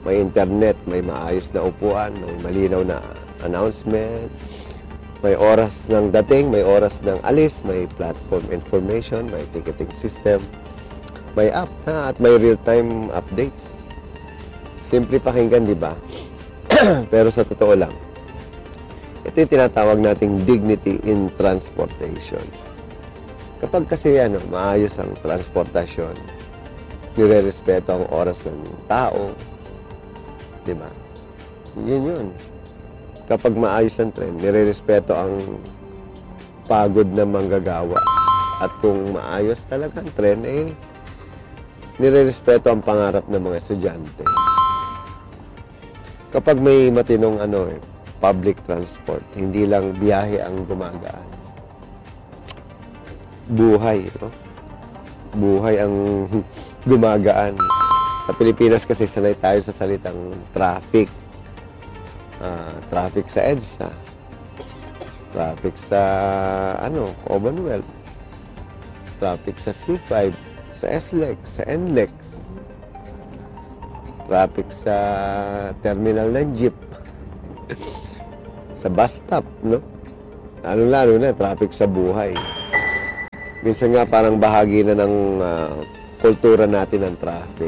may internet, may maayos na upuan, may malinaw na announcement, may oras ng dating, may oras ng alis, may platform information, may ticketing system, may app na at may real-time updates. Simple pakinggan, di ba? Pero sa totoo lang, ito yung tinatawag nating dignity in transportation. Kapag kasi maayos ang transportasyon, nire-respeto ang oras ng tao, di ba? Yun. Kapag maayos ang tren, nire-respeto ang pagod na manggagawa. At kung maayos talaga ang tren, nire-respeto ang pangarap ng mga estudyante. Kapag may matinong public transport, hindi lang biyahe ang gumagaan. Buhay, no? Buhay ang gumagaan. Sa Pilipinas kasi sanay tayo sa salitang traffic. Traffic sa EDSA. Traffic sa Commonwealth. Traffic sa C5, sa SLEX, sa NLEX. Traffic sa terminal ng jeep. Sa bus stop, no? Lalo na traffic sa buhay. Minsan nga parang bahagi na ng kultura natin ang traffic.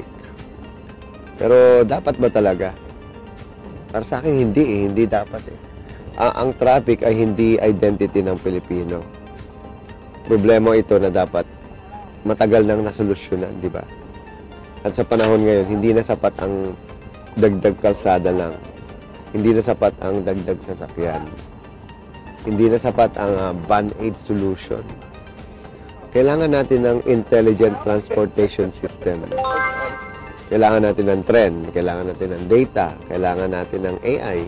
Pero dapat ba talaga? Para sa akin hindi dapat Ang traffic ay hindi identity ng Pilipino. Problema ito na dapat matagal nang nasolusyonan, di ba? At sa panahon ngayon, hindi na sapat ang dagdag kalsada lang. Hindi na sapat ang dagdag sasakyan. Hindi na sapat ang band-aid solution. Kailangan natin ng intelligent transportation system. Kailangan natin ng tren, kailangan natin ng data, kailangan natin ng AI.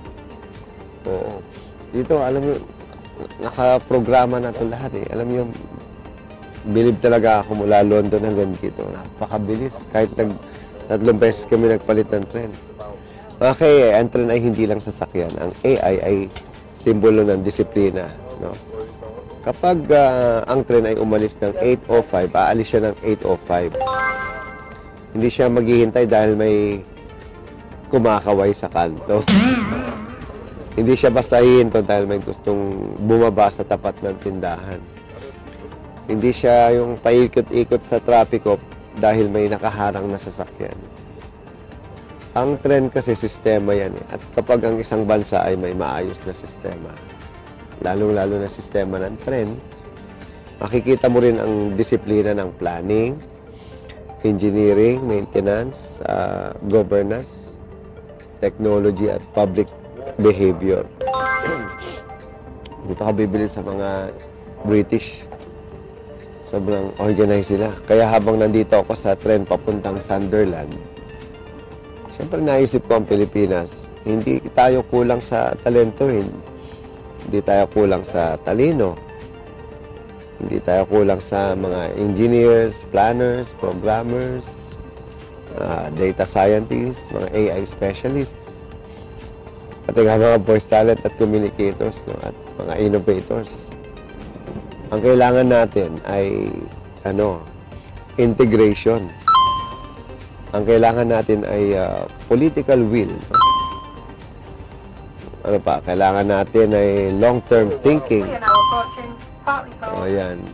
Oo. Dito, alam mo, nakaprograma na ito lahat Alam mo yung bilib talaga ako mula London hanggang dito. Napakabilis. Kahit 3 beses kami nagpalit ng tren. Okay, ang tren ay hindi lang sasakyan. Ang AI ay simbolo ng disiplina. No? Kapag ang tren ay umalis ng 8:05, aalis siya ng 8:05. Hindi siya maghihintay dahil may kumakaway sa kanto. Hindi siya basta hihinto dahil may gustong bumaba sa tapat ng tindahan. Hindi siya yung paikot-ikot sa trapiko dahil may nakaharang na sasakyan. Ang tren kasi sistema yan At kapag ang isang bansa ay may maayos na sistema, lalong-lalo na sistema ng tren, makikita mo rin ang disiplina ng planning, engineering, maintenance, governance, technology at public behavior. Dito ka bibili sa mga British. Sobrang organized sila. Kaya habang nandito ako sa tren papuntang Sunderland, siyempre naisip ko ang Pilipinas. Hindi tayo kulang sa talento. Hindi tayo kulang sa talino. Hindi tayo kulang sa mga engineers, planners, programmers, data scientists, mga AI specialists, pati nga mga voice talent at communicators, no, at mga innovators. Ang kailangan natin ay integration. Ang kailangan natin ay political will. No? Ano pa? Kailangan natin ay long-term thinking. Yan.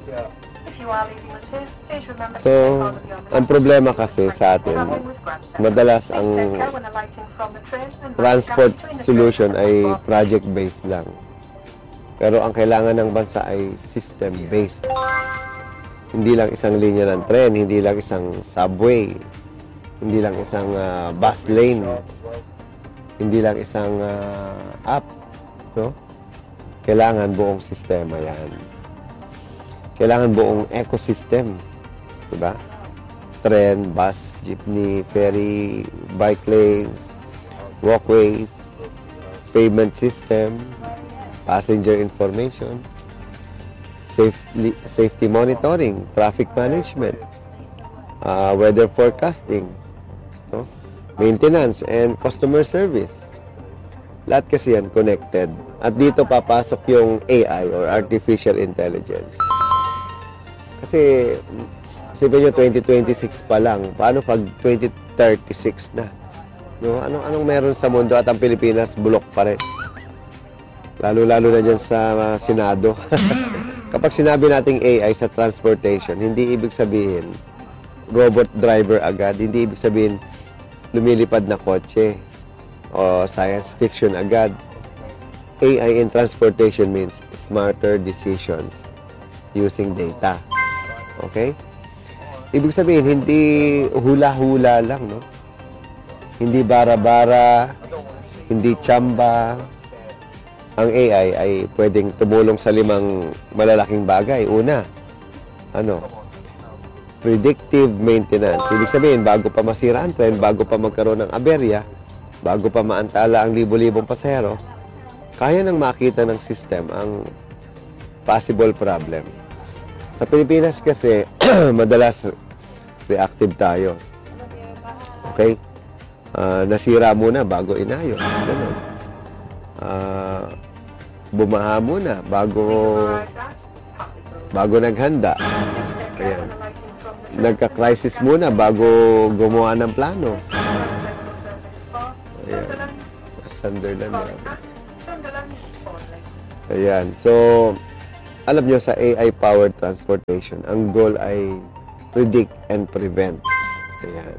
So, ang problema kasi sa atin, madalas ang transport solution ay project-based lang. Pero ang kailangan ng bansa ay system-based. Hindi lang isang linya ng tren, hindi lang isang subway, hindi lang isang bus lane, hindi lang isang app. No? Kailangan buong sistema yan. Kailangan buong ecosystem. Diba? Tren, bus, jeepney, ferry, bike lanes, walkways, payment system, passenger information, safety monitoring, traffic management, weather forecasting, no? Maintenance, and customer service. Lahat kasi yan connected. At dito papasok yung AI or artificial intelligence. Kasi isipin nyo, 2026 pa lang. Paano pag 2036 na? No? Anong meron sa mundo at ang Pilipinas bulok pa rin. Lalo-lalo na dyan sa Senado. Kapag sinabi nating AI sa transportation, hindi ibig sabihin robot driver agad. Hindi ibig sabihin lumilipad na kotse o science fiction agad. AI in transportation means smarter decisions using data. Okay? Ibig sabihin, hindi hula-hula lang, no? Hindi bara-bara, hindi tsamba. Ang AI ay pwedeng tumulong sa 5 malalaking bagay. Una, predictive maintenance. Ibig sabihin, bago pa masira ang tren, bago pa magkaroon ng aberya, bago pa maantala ang libo-libong pasahero, kaya nang makita ng system ang possible problem. Sa Pilipinas kasi, madalas reactive tayo. Okay? Nasira muna bago inayos. Ganun. Bumaha muna bago naghanda. Ayan. Nagka-crisis muna bago gumawa ng plano. Ayan. Sunderland. Ayan. So, alam nyo sa AI-powered transportation, ang goal ay predict and prevent. Ayan.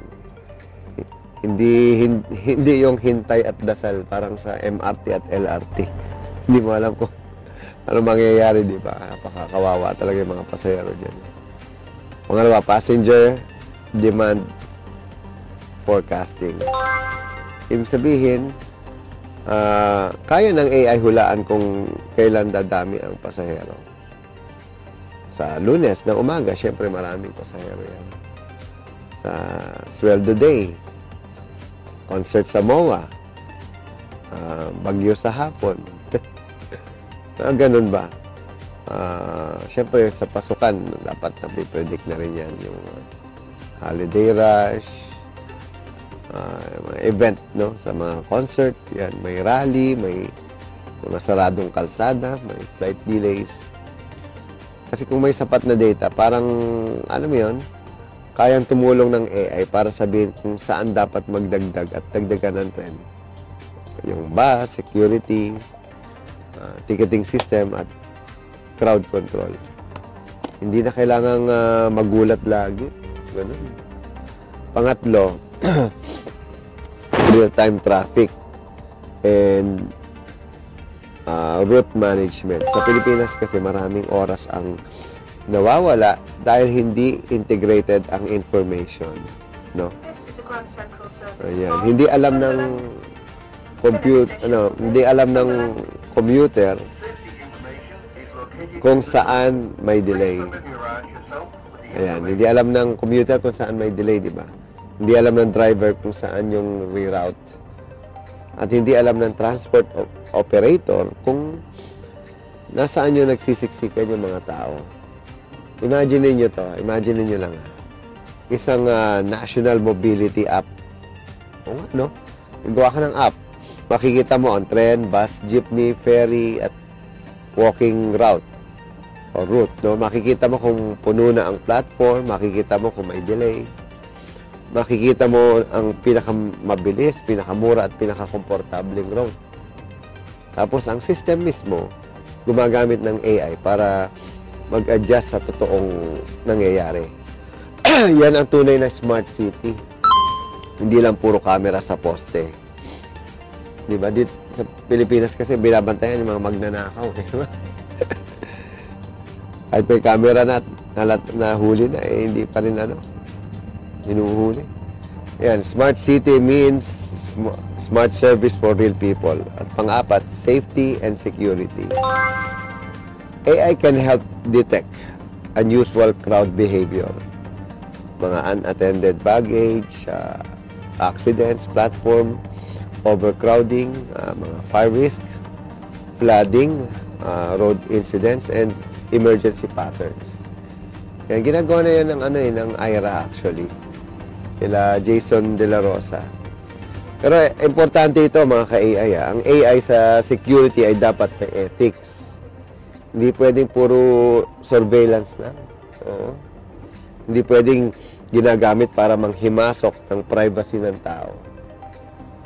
Hindi yung hintay at dasal parang sa MRT at LRT. Hindi mo alam kung ano mangyayari, di ba? Napakakawawa talaga yung mga pasahero dyan. Pangalawa, passenger demand forecasting. Ibig sabihin, kaya ng AI hulaan kung kailan dadami ang pasahero. Sa Lunes ng umaga, syempre maraming pasahero yan. Sa Sweldo Day, concert sa MOA, bagyo sa hapon. Ganun ba? Syempre sa pasukan, dapat napipredict na rin yan yung holiday rush, mga event, no? Sa mga concert, yan, may rally, may mga saradong kalsada, may flight delays. Kasi kung may sapat na data, parang, alam mo yun, kayang tumulong ng AI para sabihin kung saan dapat magdagdag at dagdagan ng tren. Yung bus, security, ticketing system, at crowd control. Hindi na kailangang magulat lagi. Ganun. Pangatlo, real-time traffic and route management. Sa Pilipinas kasi maraming oras ang nawawala dahil hindi integrated ang information, no? Ayan, hindi alam ng commuter kung saan may delay. Ayan, hindi alam ng commuter kung saan may delay, di ba? Hindi alam ng driver kung saan yung reroute. At hindi alam ng transport operator kung nasaan yung nagsisiksikan yung mga tao. Imagine niyo to. Imagine niyo lang. Isang national mobility app. O nga, no? Gawa ka ng app. Makikita mo ang tren, bus, jeepney, ferry, at walking route o route, no? Makikita mo kung puno na ang platform, makikita mo kung may delay. Makikita mo ang pinakamabilis, pinakamura at pinakakomportableng route. Tapos ang system mismo gumagamit ng AI para mag-adjust sa totoong nangyayari. Yan ang tunay na smart city. Hindi lang puro camera sa poste. Di ba? Dito sa Pilipinas kasi binabantayan yung mga magnanakaw. Kahit may camera na huli na, hindi pa rin hinuhuli. Yan, smart city means smart service for real people. At pang-apat, safety and security. AI can help detect unusual crowd behavior. Mga unattended baggage, accidents, platform, overcrowding, mga fire risk, flooding, road incidents, and emergency patterns. Kaya ginagawa na yan ng IRA actually. Kila Jason De La Rosa. Pero importante ito mga ka-AI. Ang AI sa security ay dapat may ethics. Hindi pwedeng puro surveillance lang. So, hindi pwedeng ginagamit para manghimasok ng privacy ng tao.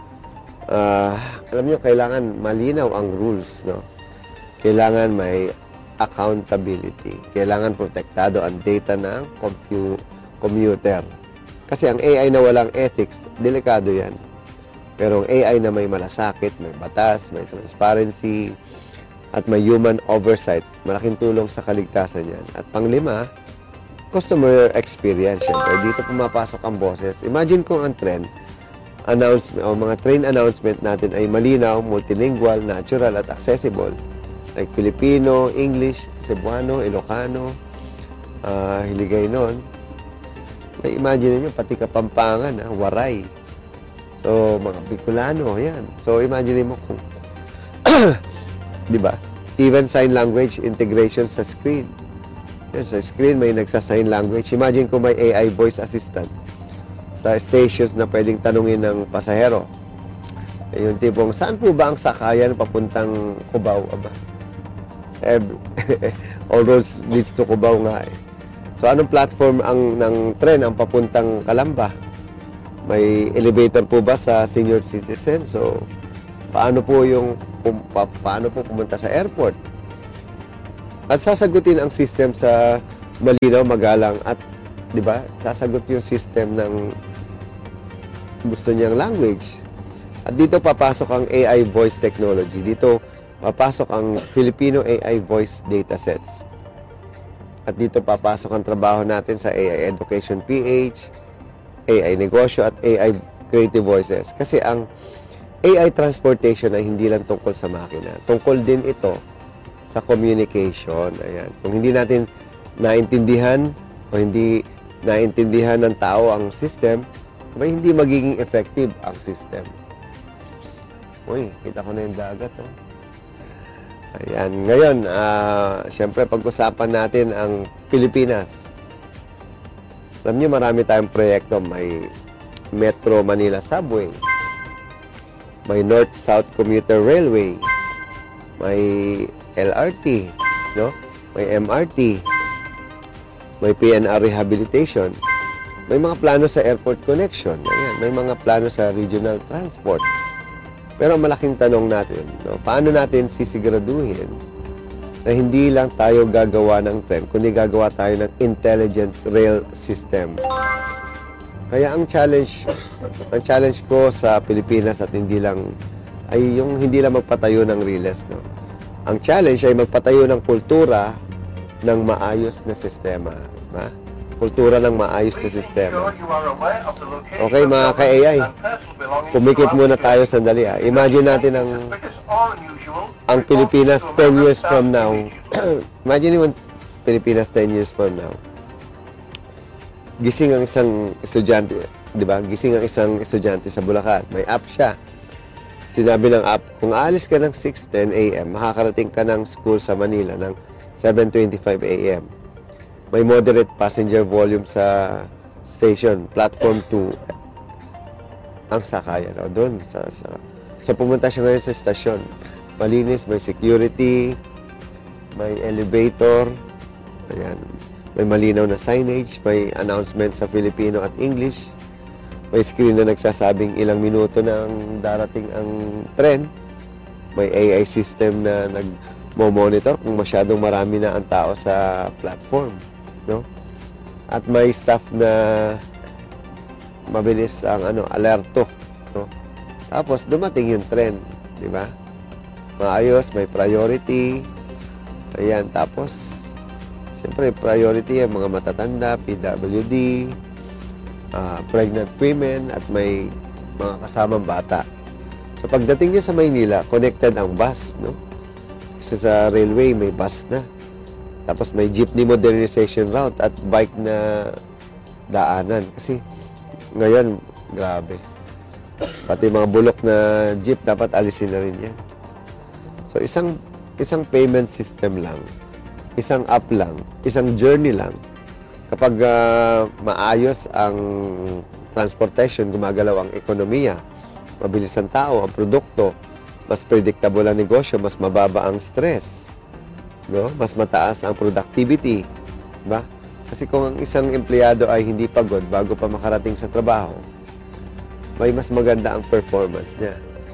Alam nyo, kailangan malinaw ang rules, no? Kailangan may accountability. Kailangan protektado ang data ng commuter. Kasi ang AI na walang ethics, delikado yan. Pero ang AI na may malasakit, may batas, may transparency, at may human oversight, malaking tulong sa kaligtasan yan. At panglima, customer experience. Siyempre, dito pumapasok ang boses. Imagine kung ang trend, announcement o mga train announcement natin ay malinaw, multilingual, natural at accessible. Like Filipino, English, Cebuano, Ilocano, Hiligaynon. May imagine niyo pati Kapampangan, Waray. So mga Bicolano, yan. So imagine mo kung 'di ba? Even sign language integration sa screen. Yan, sa screen may nagsa-sign language. Imagine kung may AI voice assistant sa stations na pwedeng tanungin ng pasahero. Yung tipong, saan po ba ang sakayan papuntang Cubao? Aba? All roads leads to Cubao nga eh. So, anong platform ng tren ang papuntang Calamba? May elevator po ba sa senior citizen? So, paano po pumunta sa airport? At sasagutin ang system sa malinaw, magalang at, di ba, sasagot yung system ng gusto niyang language. At dito papasok ang AI voice technology. Dito papasok ang Filipino AI voice datasets. At dito papasok ang trabaho natin sa AI Education PH, AI Negosyo at AI Creative Voices. Kasi ang AI transportation ay hindi lang tungkol sa makina. Tungkol din ito sa communication. Ayan. Kung hindi natin naintindihan o hindi naintindihan ng tao ang system, may hindi magiging effective ang system. Uy, kita ko na yung dagat. Oh. Ayan. Ngayon, siyempre pag-usapan natin ang Pilipinas. Alam niyo, marami tayong proyekto. May Metro Manila Subway. May North-South Commuter Railway. May LRT. No? May MRT. May PNR Rehabilitation. May mga plano sa airport connection. Ayan, may mga plano sa regional transport. Pero malaking tanong natin, no, paano natin sisiguraduhin na hindi lang tayo gagawa ng tren, kundi gagawa tayo ng intelligent rail system. Kaya ang challenge ko sa Pilipinas at hindi lang magpatayo ng riles, no. Ang challenge ay magpatayo ng kultura ng maayos na sistema, ha? Kultura ng maayos na sistema. Okay, mga ka-AI, pumikit muna tayo sandali. Imagine natin ang Pilipinas 10 years from now. Imagine mo Pilipinas 10 years from now. Gising ang isang estudyante, di ba? Gising ang isang estudyante sa Bulacan. May app siya. Sinabi ng app, kung aalis ka ng 6:10 a.m., makakarating ka ng school sa Manila ng 7:25 a.m. May moderate passenger volume sa station, platform 2. Ang sakayan, o doon. So, pumunta siya ngayon sa stasyon. Malinis, may security, may elevator, ayan. May malinaw na signage, may announcement sa Filipino at English, may screen na nagsasabing ilang minuto nang darating ang tren, may AI system na nag-monitor kung masyadong marami na ang tao sa platform. No? At may staff na mabilis ang alerto, no? Tapos dumating yung tren, di ba? Maayos, may priority. Ayan, tapos siyempre priority ang mga matatanda, PWD, pregnant women at may mga kasamang bata. So pagdating niya sa Maynila, connected ang bus, no? Kasi sa railway may bus na. Tapos may jeepney modernization route at bike na daanan. Kasi ngayon, grabe. Pati mga bulok na jeep, dapat alisin na rin yan. So isang payment system lang, isang app lang, isang journey lang. Kapag maayos ang transportation, gumagalaw ang ekonomiya, mabilis ang tao, ang produkto, mas predictable ang negosyo, mas mababa ang stress. No? Mas mataas ang productivity, ba? Kasi kung ang isang empleyado ay hindi pagod bago pa makarating sa trabaho, may mas maganda ang performance niya.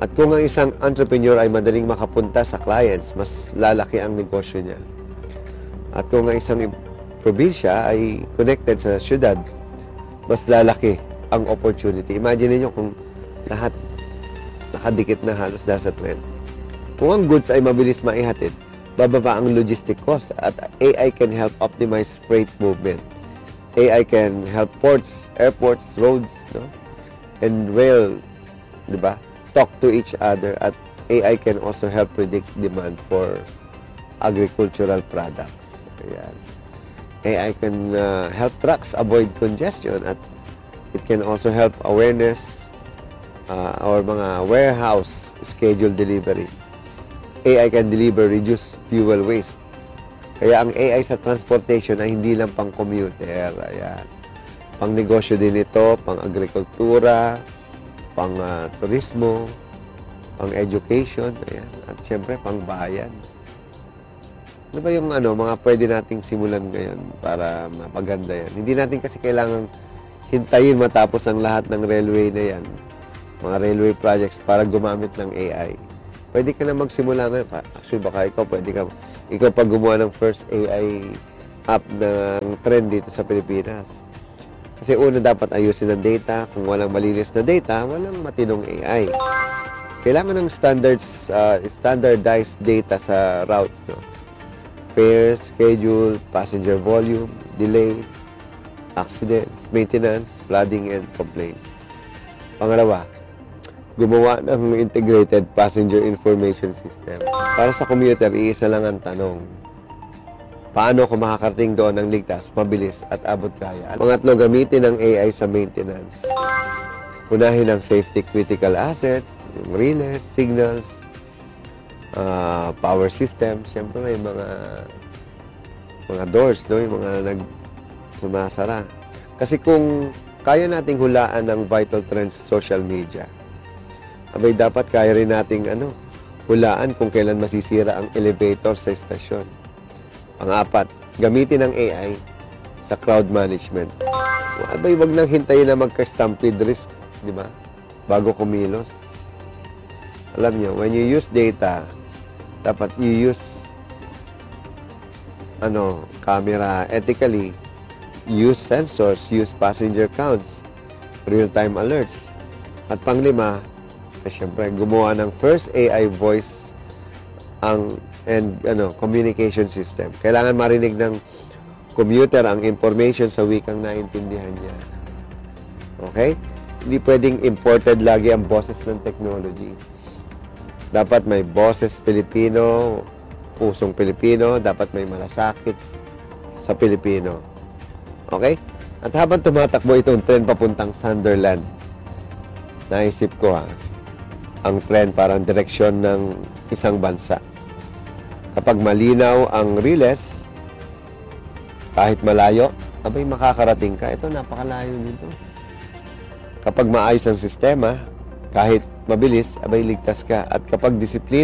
At kung ang isang entrepreneur ay madaling makapunta sa clients, mas lalaki ang negosyo niya. At kung ang isang probinsya ay connected sa syudad, mas lalaki ang opportunity. Imagine niyo kung lahat nakadikit na halos nasa trend. Kung ang goods ay mabilis maihatid, bababa ang logistic cost at AI can help optimize freight movement. AI can help ports, airports, roads, no? And rail, di ba? Talk to each other, at AI can also help predict demand for agricultural products. Ayan. AI can help trucks avoid congestion, at it can also help awareness or mga warehouse schedule delivery. AI can deliver reduce fuel waste. Kaya ang AI sa transportation ay hindi lang pang commuter. Ayan. Pang negosyo din ito, pang agrikultura, pang turismo, pang education, ayan. At siyempre pang bayan. Ano ba yung mga pwede nating simulan ngayon para mapaganda yan? Hindi natin kasi kailangan hintayin matapos ang lahat ng railway na yan, mga railway projects, para gumamit ng AI. Pwede ka na magsimula ngayon. Actually, baka ikaw pag gumawa ng first AI app ng trend dito sa Pilipinas. Kasi una, dapat ayusin ang data. Kung walang malinis na data, walang matinong AI. Kailangan ng standardized data sa routes, no? Fares, schedule, passenger volume, delays, accidents, maintenance, flooding, and complaints. Pangalawa, gumawa ng integrated passenger information system. Para sa commuter, iisa lang ang tanong: paano ako makakarating doon ng ligtas, mabilis, at abot kaya? Pangatlo, gamitin ang AI sa maintenance. Unahin ang safety critical assets, yung relays, signals, power system. Siyempre may mga doors, no? Yung mga sumasara. Kasi kung kaya nating hulaan ng vital trends sa social media, abay dapat kaya rin nating hulaan kung kailan masisira ang elevator sa estasyon. Pang-apat, gamitin ang AI sa crowd management. Abay, wag nang hintayin na magka-stampede risk, di ba? Bago kumilos. Alam nyo, when you use data, dapat you use camera ethically, use sensors, use passenger counts, real-time alerts. At pang-lima, siyempre, gumawa ng first AI voice communication system. Kailangan marinig ng commuter ang information sa wikang naiintindihan niya. Okay? Hindi pwedeng imported lagi ang boses ng technology. Dapat may boses Pilipino, pusong Pilipino, dapat may malasakit sa Pilipino. Okay? At habang tumatakbo itong trend papuntang Sunderland, naisip ko ang trend parang direksyon ng isang bansa. Kapag malinaw ang relays, kahit malayo, abay makakarating ka. Ito, napakalayo nito. Kapag maayos ang sistema, kahit mabilis, abay ligtas ka. At kapag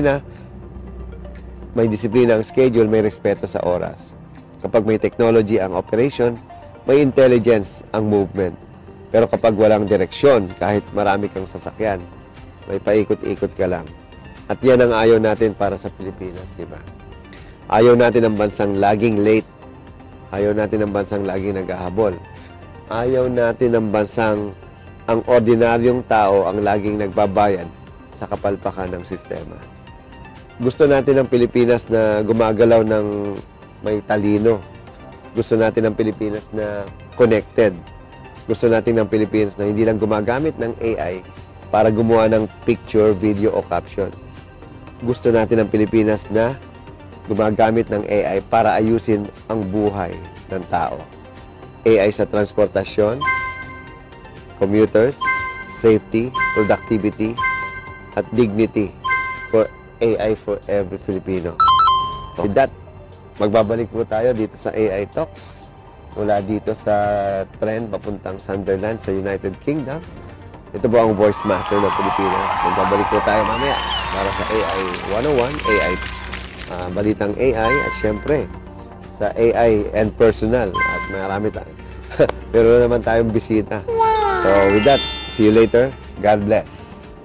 may disiplina ang schedule, may respeto sa oras. Kapag may technology ang operation, may intelligence ang movement. Pero kapag walang direksyon, kahit marami kang sasakyan, may paikot-ikot ka lang. At yan ang ayaw natin para sa Pilipinas, di ba? Ayaw natin ang bansang laging late. Ayaw natin ang bansang laging naghahabol. Ayaw natin ang bansang ang ordinaryong tao ang laging nagbabayad sa kapalpakan ng sistema. Gusto natin ang Pilipinas na gumagalaw ng may talino. Gusto natin ang Pilipinas na connected. Gusto natin ang Pilipinas na hindi lang gumagamit ng AI para gumawa ng picture, video o caption. Gusto natin ang Pilipinas na gumagamit ng AI para ayusin ang buhay ng tao. AI sa transportasyon, commuters, safety, productivity, at dignity for AI for every Filipino. With that, magbabalik po tayo dito sa AI Talks mula dito sa trend papuntang Sunderland sa United Kingdom. Ito po ang Voice Master ng Pilipinas. Magbabalik po tayo mamaya para sa AI 101, AI balitang AI, at syempre sa AI and personal, at marami tayo. Pero naman tayong bisita. So with that, see you later. God bless.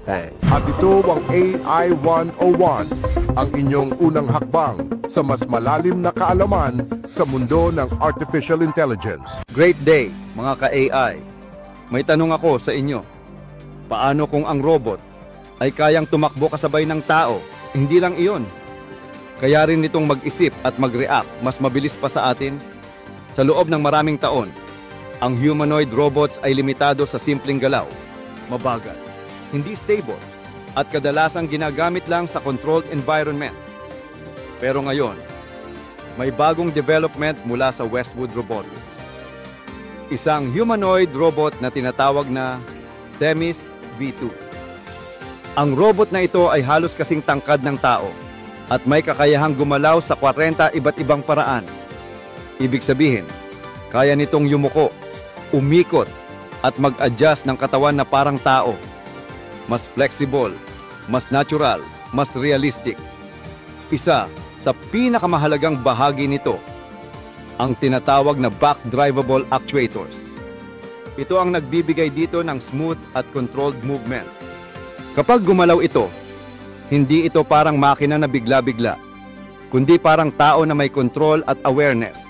Thanks. At ito ang AI 101, ang inyong unang hakbang sa mas malalim na kaalaman sa mundo ng Artificial Intelligence. Great day, mga ka-AI. May tanong ako sa inyo. Paano kung ang robot ay kayang tumakbo kasabay ng tao? Hindi lang iyon. Kaya rin nitong mag-isip at mag-react mas mabilis pa sa atin. Sa loob ng maraming taon, ang humanoid robots ay limitado sa simpleng galaw, mabagal, hindi stable, at kadalasang ginagamit lang sa controlled environments. Pero ngayon, may bagong development mula sa Westwood Robotics. Isang humanoid robot na tinatawag na Themis V2. Ang robot na ito ay halos kasing tangkad ng tao at may kakayahang gumalaw sa 40 iba't ibang paraan. Ibig sabihin, kaya nitong yumuko, umikot, at mag-adjust ng katawan na parang tao. Mas flexible, mas natural, mas realistic. Isa sa pinakamahalagang bahagi nito, ang tinatawag na back-drivable actuators. Ito ang nagbibigay dito ng smooth at controlled movement. Kapag gumalaw ito, hindi ito parang makina na bigla-bigla, kundi parang tao na may control at awareness.